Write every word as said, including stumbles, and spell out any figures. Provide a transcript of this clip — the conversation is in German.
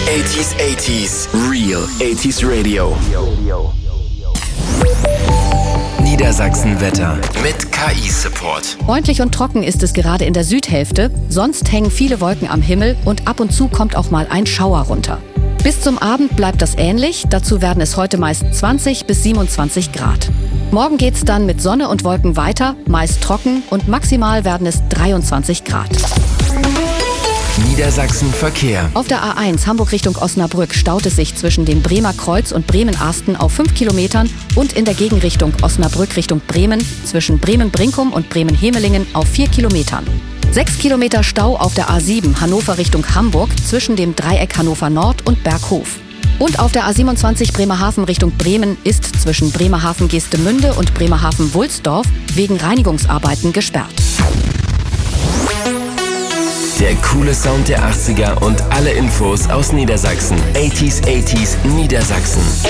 achtziger, achtziger, Real achtziger Radio. Niedersachsen-Wetter mit K I-Support. Freundlich und trocken ist es gerade in der Südhälfte, sonst hängen viele Wolken am Himmel und ab und zu kommt auch mal ein Schauer runter. Bis zum Abend bleibt das ähnlich, dazu werden es heute meist zwanzig bis siebenundzwanzig Grad. Morgen geht's dann mit Sonne und Wolken weiter, meist trocken und maximal werden es dreiundzwanzig Grad. Niedersachsen Verkehr. Auf der A eins Hamburg Richtung Osnabrück staut es sich zwischen dem Bremer Kreuz und Bremen-Arsten auf fünf Kilometern und in der Gegenrichtung Osnabrück Richtung Bremen zwischen Bremen-Brinkum und Bremen-Hemelingen auf vier Kilometern. Sechs Kilometer Stau auf der A sieben Hannover Richtung Hamburg zwischen dem Dreieck Hannover Nord und Berghof. Und auf der A siebenundzwanzig Bremerhaven Richtung Bremen ist zwischen Bremerhaven-Geestemünde und Bremerhaven-Wulsdorf wegen Reinigungsarbeiten gesperrt. Der coole Sound der achtziger und alle Infos aus Niedersachsen. achtziger, achtziger Niedersachsen.